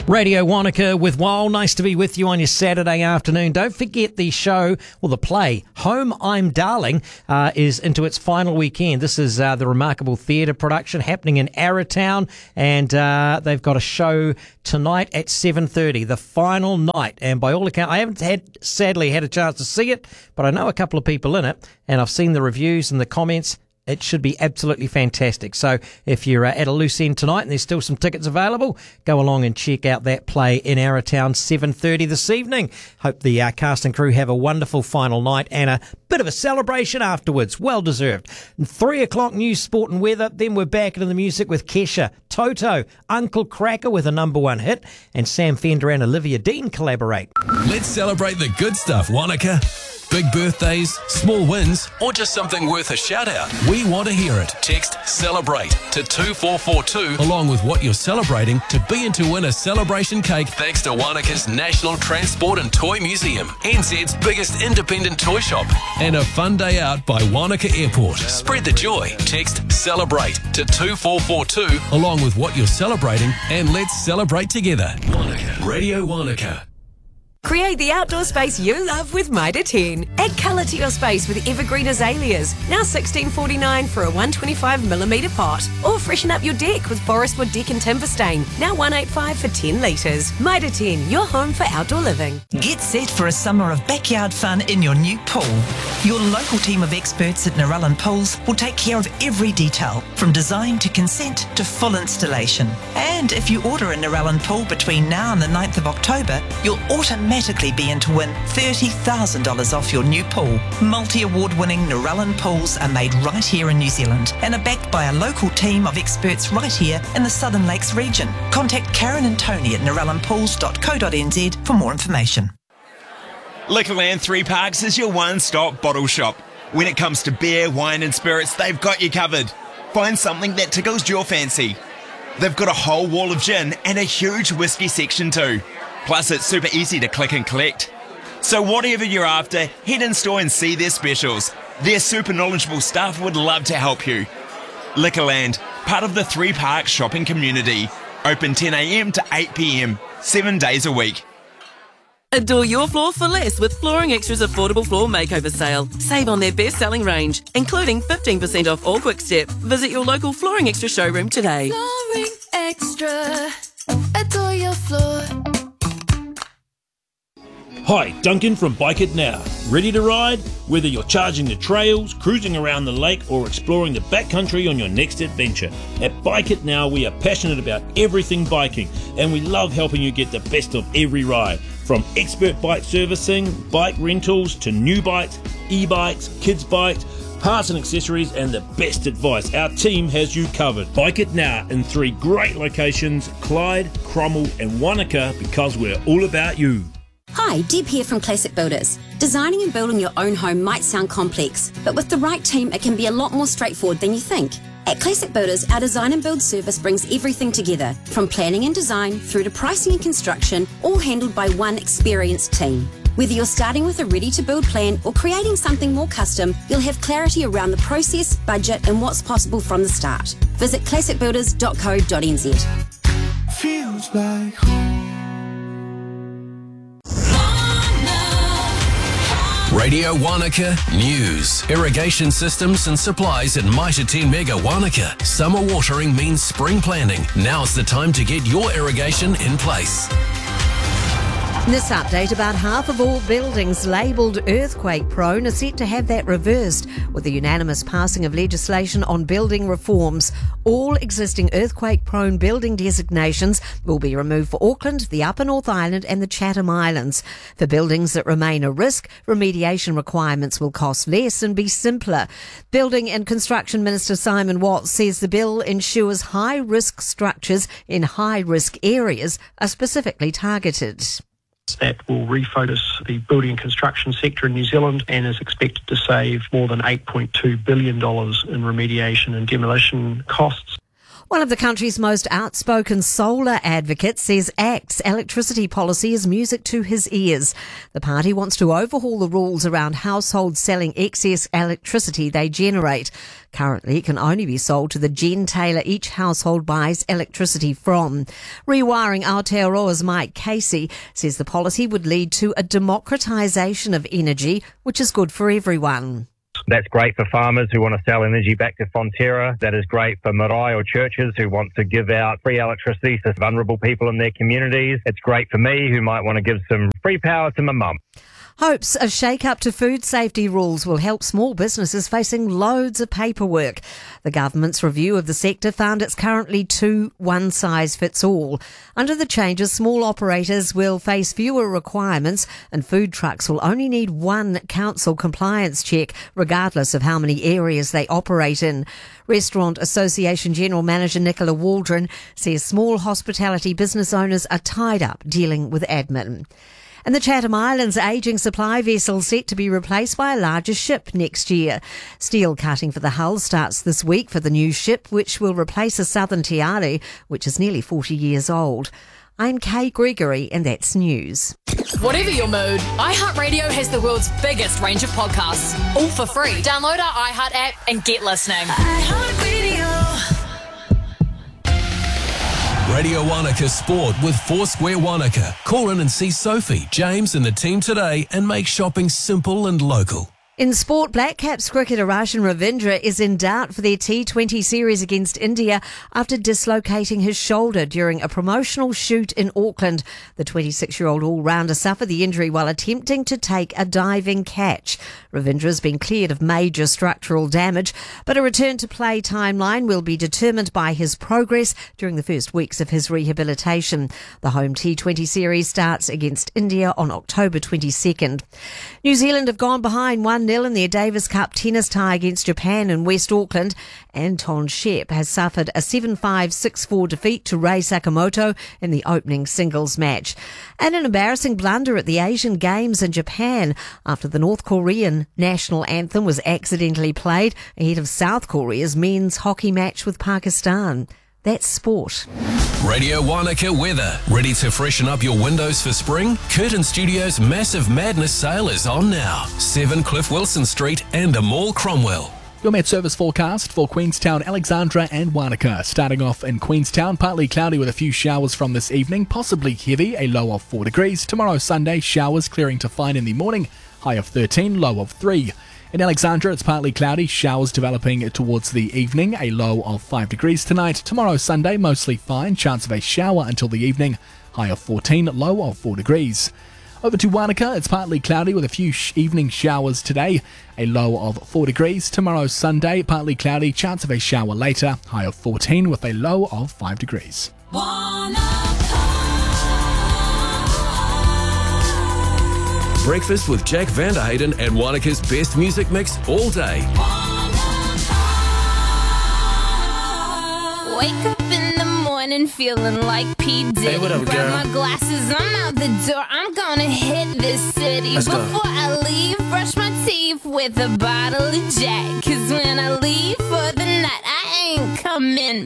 Radio Wanaka with Wild. Nice to be with you on your Saturday afternoon. Don't forget the show, or the play, Home I'm Darling, is into its final weekend. This is the remarkable theatre production happening in Arrowtown, and they've got a show tonight at 7:30, the final night. And by all accounts, I haven't sadly had a chance to see it, but I know a couple of people in it, and I've seen the reviews and the comments. It should be absolutely fantastic. So if you're at a loose end tonight and there's still some tickets available, go along and check out that play in Arrowtown, 7:30 this evening. Hope the cast and crew have a wonderful final night and a bit of a celebration afterwards. Well deserved. 3 o'clock news, sport and weather. Then we're back into the music with Kesha, Toto, Uncle Cracker with a #1 hit, and Sam Fender and Olivia Dean collaborate. Let's celebrate the good stuff, Wanaka. Big birthdays, small wins, or just something worth a shout out. We want to hear it. Text CELEBRATE to 2442 along with what you're celebrating to be in to win a celebration cake thanks to Wanaka's National Transport and Toy Museum, NZ's biggest independent toy shop, and a fun day out by Wanaka Airport. Spread the joy. Text CELEBRATE to 2442 along with what you're celebrating, and let's celebrate together. Wanaka. Radio Wanaka. Create the outdoor space you love with Mitre 10. Add colour to your space with evergreen azaleas, now $16.49 for a 125mm pot. Or freshen up your deck with Forest Wood Deck and Timber Stain, now $185 for 10 litres. Mitre 10, your home for outdoor living. Get set for a summer of backyard fun in your new pool. Your local team of experts at Narellan Pools will take care of every detail, from design to consent to full installation. And if you order a Narellan pool between now and the 9th of October, you'll automatically be in to win $30,000 off your new pool. Multi-award-winning Narellan pools are made right here in New Zealand and are backed by a local team of experts right here in the Southern Lakes region. Contact Karen and Tony at narellanpools.co.nz for more information. Liquorland 3 Parks is your one-stop bottle shop. When it comes to beer, wine and spirits, they've got you covered. Find something that tickles your fancy. They've got a whole wall of gin and a huge whiskey section too. Plus, it's super easy to click and collect. So whatever you're after, head in store and see their specials. Their super knowledgeable staff would love to help you. Liquorland, part of the 3 Parks shopping community. Open 10 a.m. to 8 p.m, 7 days a week. Adore your floor for less with Flooring Extra's affordable floor makeover sale. Save on their best-selling range, including 15% off all Quick Step. Visit your local Flooring Extra showroom today. Flooring Extra. Adore your floor. Hi, Duncan from Bike It Now. Ready to ride? Whether you're charging the trails, cruising around the lake, or exploring the backcountry on your next adventure, at Bike It Now we are passionate about everything biking, and we love helping you get the best of every ride. From expert bike servicing, bike rentals, to new bikes, e-bikes, kids' bikes, parts and accessories, and the best advice. Our team has you covered. Bike It Now in 3 great locations, Clyde, Cromwell and Wanaka, because we're all about you. Hi, Deb here from Classic Builders. Designing and building your own home might sound complex, but with the right team it can be a lot more straightforward than you think. At Classic Builders, our design and build service brings everything together, from planning and design through to pricing and construction, all handled by one experienced team. Whether you're starting with a ready-to-build plan or creating something more custom, you'll have clarity around the process, budget and what's possible from the start. Visit classicbuilders.co.nz. Feels like home. Radio Wanaka News. Irrigation systems and supplies at Mitre 10 Mega Wanaka. Summer watering means spring planning. Now's the time to get your irrigation in place. This update: about half of all buildings labelled earthquake prone are set to have that reversed with the unanimous passing of legislation on building reforms. All existing earthquake prone building designations will be removed for Auckland, the Upper North Island and the Chatham Islands. For buildings that remain a risk, remediation requirements will cost less and be simpler. Building and Construction Minister Simon Watts says the bill ensures high-risk structures in high-risk areas are specifically targeted. That will refocus the building and construction sector in New Zealand and is expected to save more than $8.2 billion in remediation and demolition costs. One of the country's most outspoken solar advocates says ACT's electricity policy is music to his ears. The party wants to overhaul the rules around households selling excess electricity they generate. Currently, it can only be sold to the gentailer each household buys electricity from. Rewiring Aotearoa's Mike Casey says the policy would lead to a democratisation of energy, which is good for everyone. That's great for farmers who want to sell energy back to Fonterra. That is great for marae or churches who want to give out free electricity to vulnerable people in their communities. It's great for me who might want to give some free power to my mum. Hopes a shake-up to food safety rules will help small businesses facing loads of paperwork. The government's review of the sector found it's currently too one-size-fits-all. Under the changes, small operators will face fewer requirements and food trucks will only need one council compliance check, regardless of how many areas they operate in. Restaurant Association General Manager Nicola Waldron says small hospitality business owners are tied up dealing with admin. And the Chatham Islands ageing supply vessel set to be replaced by a larger ship next year. Steel cutting for the hull starts this week for the new ship, which will replace a Southern Te Are, which is nearly 40 years old. I'm Kay Gregory, and that's news. Whatever your mood, iHeartRadio has the world's biggest range of podcasts, all for free. Download our iHeart app and get listening. Radio Wanaka Sport with Foursquare Wanaka. Call in and see Sophie, James and the team today and make shopping simple and local. In sport, Black Caps cricketer Roshan Ravindra is in doubt for their T20 series against India after dislocating his shoulder during a promotional shoot in Auckland. The 26-year-old all-rounder suffered the injury while attempting to take a diving catch. Ravindra has been cleared of major structural damage, but a return to play timeline will be determined by his progress during the first weeks of his rehabilitation. The home T20 series starts against India on October 22nd. New Zealand have gone behind 1-0 in their Davis Cup tennis tie against Japan in West Auckland. Anton Shep has suffered a 7-5, 6-4 defeat to Rei Sakamoto in the opening singles match. And an embarrassing blunder at the Asian Games in Japan after the North Korean national anthem was accidentally played ahead of South Korea's men's hockey match with Pakistan. That's sport. Radio Wanaka weather. Ready to freshen up your windows for spring? Curtin Studios' Massive Madness sale is on now. 7 Cliff Wilson Street and a Mall Cromwell. Your Met Service forecast for Queenstown, Alexandra and Wanaka. Starting off in Queenstown, partly cloudy with a few showers from this evening, possibly heavy, a low of 4 degrees. Tomorrow Sunday, showers clearing to fine in the morning, high of 13, low of 3. In Alexandra, it's partly cloudy, showers developing towards the evening, a low of 5 degrees tonight. Tomorrow Sunday, mostly fine, chance of a shower until the evening, high of 14, low of 4 degrees. Over to Wanaka, it's partly cloudy with a few evening showers today, a low of 4 degrees. Tomorrow Sunday, partly cloudy, chance of a shower later, high of 14 with a low of 5 degrees. Breakfast with Jack Vanderhayden and Wanaka's best music mix all day. Wake up in the morning feeling like P. Diddy. Hey, what up, Grab girl? my glasses, I'm out the door. I'm gonna hit this city. Let's go. Before I leave, brush my teeth with a bottle of Jack. 'Cause when I leave for the night, I ain't coming